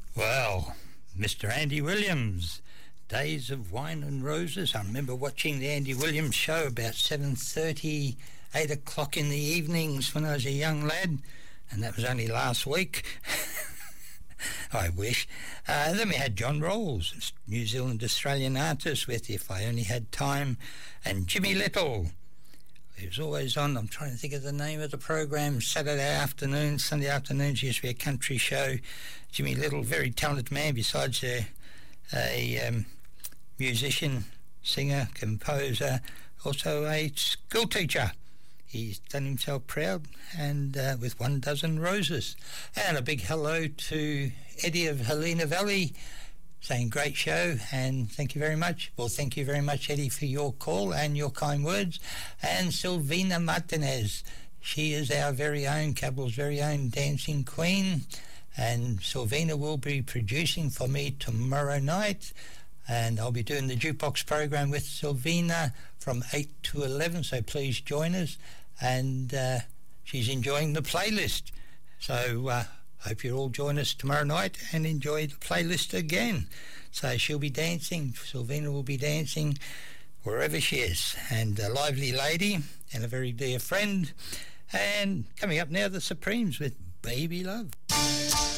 Well, Mr. Andy Williams, Days of Wine and Roses. I remember watching the Andy Williams show about 7:30, 8 o'clock in the evenings when I was a young lad, and that was only last week. I wish. Then we had John Rawls, New Zealand Australian artist, with If I Only Had Time, and Jimmy Little. He was always on, I'm trying to think of the name of the program, Saturday afternoons, Sunday afternoons, used to be a country show. Jimmy Little, very talented man, besides a musician, singer, composer, also a school teacher. He's done himself proud, and with 12 Roses. And a big hello to Eddie of Helena Valley, saying great show, and thank you very much. Well, thank you very much, Eddie, for your call and your kind words. And Silvina Martinez, she is our very own, Capital's very own dancing queen, and Silvina will be producing for me tomorrow night, and I'll be doing the jukebox program with Silvina from 8 to 11, so please join us. And she's enjoying the playlist, so hope you'll all join us tomorrow night and enjoy the playlist again. So she'll be dancing, Silvina will be dancing wherever she is, and a lively lady and a very dear friend. And coming up now, the Supremes with Baby Love.